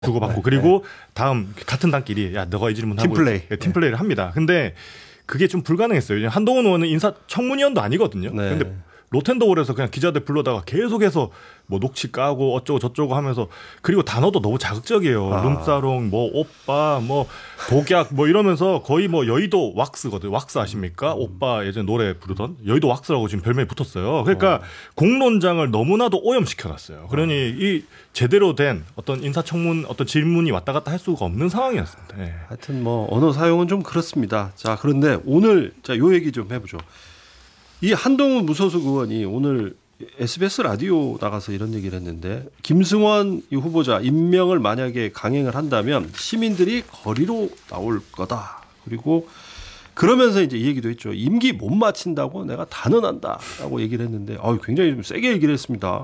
주고받고 그리고 다음 같은 단끼리 야 너가 이 질문하고 팀플레이를 합니다. 근데 그게 좀 불가능했어요. 한동훈 의원은 인사청문위원도 아니거든요. 근데 로텐더홀에서 그냥 기자들 불러다가 계속해서 뭐 녹취 까고 어쩌고 저쩌고 하면서 그리고 단어도 너무 자극적이에요. 룸사롱, 뭐 오빠, 뭐 독약 뭐 이러면서 거의 뭐 여의도 왁스거든요. 왁스 아십니까? 오빠 예전에 노래 부르던 여의도 왁스라고 지금 별명이 붙었어요. 그러니까 공론장을 너무나도 오염시켜놨어요. 그러니 이 제대로 된 어떤 인사청문 어떤 질문이 왔다 갔다 할 수가 없는 상황이었습니다. 네. 하여튼 뭐 언어 사용은 좀 그렇습니다. 자, 그런데 오늘 요 얘기 좀 해보죠. 이 한동훈 무소속 의원이 오늘 SBS 라디오 나가서 이런 얘기를 했는데 김승원 이 후보자 임명을 만약에 강행을 한다면 시민들이 거리로 나올 거다. 그리고 그러면서 이제 이 얘기도 했죠. 임기 못 마친다고 내가 단언한다라고 얘기를 했는데 굉장히 좀 세게 얘기를 했습니다.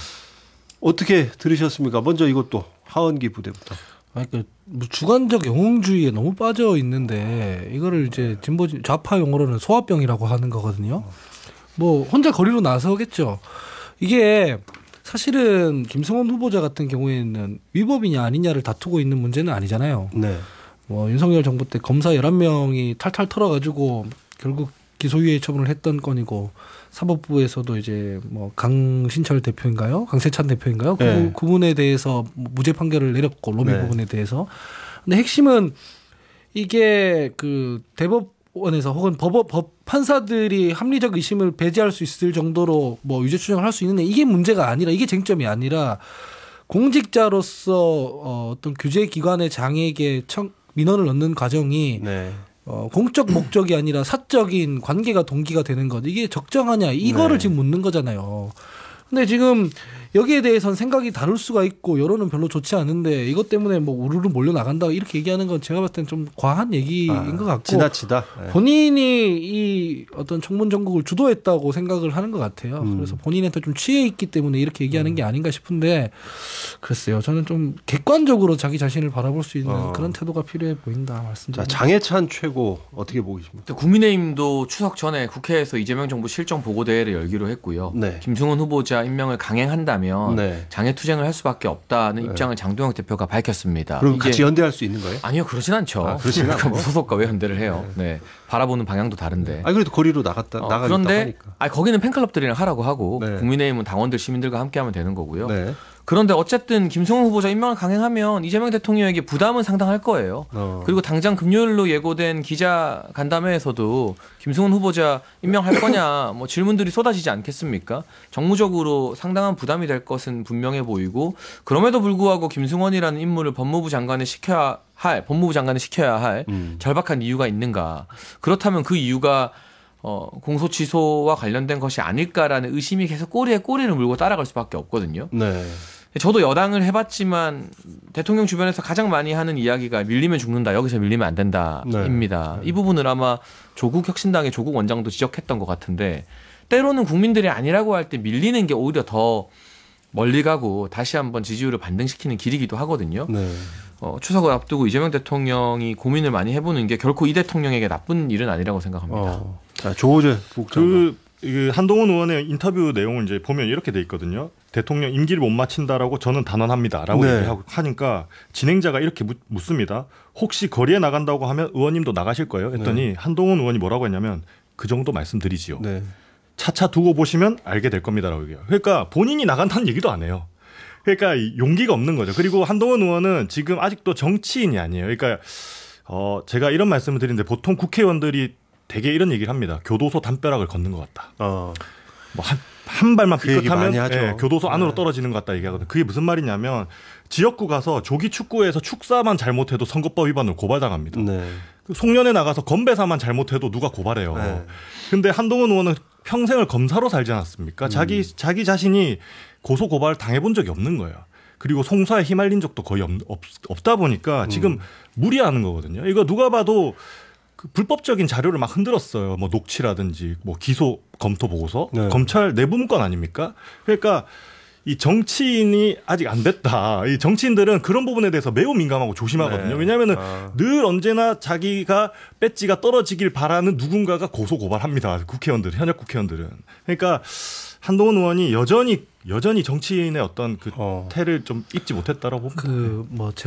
어떻게 들으셨습니까? 먼저 이것도 하은기 부대부터. 그러니까 주관적 영웅주의에 너무 빠져 있는데 이거를 이제 진보 좌파 용어로는 소화병이라고 하는 거거든요. 뭐 혼자 거리로 나서겠죠. 이게 사실은 김승원 후보자 같은 경우에는 위법이냐 아니냐를 다투고 있는 문제는 아니잖아요. 네. 뭐 윤석열 정부 때 검사 11명이 탈탈 털어가지고 결국 기소유예 처분을 했던 건이고 사법부에서도 이제 뭐 강신철 대표인가요? 강세찬 대표인가요? 그 부분에 대해서 무죄 판결을 내렸고 로비 부분에 대해서. 근데 핵심은 이게 그 대법원에서 혹은 법 판사들이 합리적 의심을 배제할 수 있을 정도로 뭐 유죄 추정을 할 수 있는데 이게 문제가 아니라 이게 쟁점이 아니라 공직자로서 어떤 규제 기관의 장에게 민원을 넣는 과정이 공적 목적이 아니라 사적인 관계가 동기가 되는 것. 이게 적정하냐 이거를 지금 묻는 거잖아요. 근데 지금 여기에 대해서는 생각이 다를 수가 있고 여론은 별로 좋지 않은데 이것 때문에 뭐 우르르 몰려 나간다 이렇게 얘기하는 건 제가 봤을 땐 좀 과한 얘기인 것 같고 지나치다. 본인이 이 어떤 청문 전국을 주도했다고 생각을 하는 것 같아요. 그래서 본인한테 좀 취해 있기 때문에 이렇게 얘기하는 게 아닌가 싶은데 글쎄요. 저는 좀 객관적으로 자기 자신을 바라볼 수 있는 그런 태도가 필요해 보인다 말씀드립니다. 장해찬 최고 어떻게 보고 계십니까? 국민의힘도 추석 전에 국회에서 이재명 정부 실정 보고대회를 열기로 했고요. 김승원 후보자 임명을 강행한다면 장애투쟁을 할 수밖에 없다는 입장을 장도영 대표가 밝혔습니다. 그럼 같이 연대할 수 있는 거예요? 아니요. 그러진 않죠. 그렇지는 않고. 무소속과 왜 연대를 해요. 바라보는 방향도 다른데. 그래도 거리로 나가겠다고 그런데 하니까. 거기는 팬클럽들이랑 하라고 하고 국민의힘은 당원들 시민들과 함께하면 되는 거고요. 그런데 어쨌든 김승원 후보자 임명을 강행하면 이재명 대통령에게 부담은 상당할 거예요. 그리고 당장 금요일로 예고된 기자 간담회에서도 김승원 후보자 임명할 거냐 뭐 질문들이 쏟아지지 않겠습니까? 정무적으로 상당한 부담이 될 것은 분명해 보이고 그럼에도 불구하고 김승원이라는 인물을 법무부 장관을 시켜야 할 절박한 이유가 있는가? 그렇다면 그 이유가 공소 취소와 관련된 것이 아닐까라는 의심이 계속 꼬리에 꼬리를 물고 따라갈 수밖에 없거든요. 저도 여당을 해봤지만 대통령 주변에서 가장 많이 하는 이야기가 밀리면 죽는다. 여기서 밀리면 안 된다입니다. 이 부분을 아마 조국 혁신당의 조국 원장도 지적했던 것 같은데 때로는 국민들이 아니라고 할 때 밀리는 게 오히려 더 멀리 가고 다시 한번 지지율을 반등시키는 길이기도 하거든요. 추석을 앞두고 이재명 대통령이 고민을 많이 해보는 게 결코 이 대통령에게 나쁜 일은 아니라고 생각합니다. 자, 조호재 국장관. 한동훈 의원의 인터뷰 내용을 이제 보면 이렇게 돼 있거든요. 대통령 임기를 못 마친다라고 저는 단언합니다라고 얘기하니까 진행자가 이렇게 묻습니다. 혹시 거리에 나간다고 하면 의원님도 나가실 거예요? 했더니 한동훈 의원이 뭐라고 했냐면 그 정도 말씀드리지요. 차차 두고 보시면 알게 될 겁니다라고 얘기해요. 그러니까 본인이 나간다는 얘기도 안 해요. 그러니까 용기가 없는 거죠. 그리고 한동훈 의원은 지금 아직도 정치인이 아니에요. 그러니까 제가 이런 말씀을 드리는데 보통 국회의원들이 되게 이런 얘기를 합니다. 교도소 담벼락을 걷는 것 같다. 뭐 한 발만 삐끗하면 교도소 안으로 떨어지는 것 같다 얘기하거든요. 그게 무슨 말이냐면 지역구 가서 조기 축구에서 축사만 잘못해도 선거법 위반으로 고발당합니다. 송년회 나가서 건배사만 잘못해도 누가 고발해요. 근데 한동훈 의원은 평생을 검사로 살지 않았습니까? 자기 자신이 고소 고발 당해본 적이 없는 거예요. 그리고 송사에 휘말린 적도 거의 없다 보니까 지금 무리하는 거거든요. 이거 누가 봐도 그 불법적인 자료를 막 흔들었어요. 뭐 녹취라든지 뭐 기소 검토 보고서 검찰 내부 문건 아닙니까? 그러니까 이 정치인이 아직 안 됐다. 이 정치인들은 그런 부분에 대해서 매우 민감하고 조심하거든요. 왜냐하면은 늘 언제나 자기가 배지가 떨어지길 바라는 누군가가 고소 고발합니다. 국회의원들, 현역 국회의원들은. 그러니까 한동훈 의원이 여전히 정치인의 어떤 그 태를 좀 입지 못했다라고 봅니다. 그 뭐